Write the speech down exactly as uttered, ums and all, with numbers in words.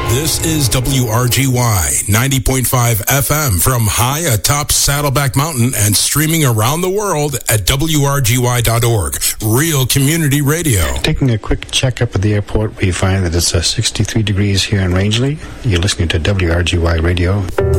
This is W R G Y ninety point five F M from high atop Saddleback Mountain and streaming around the world at W R G Y dot org. Real community radio. Taking a quick checkup at the airport, we find that it's uh, sixty-three degrees here in Rangeley. You're listening to W R G Y Radio.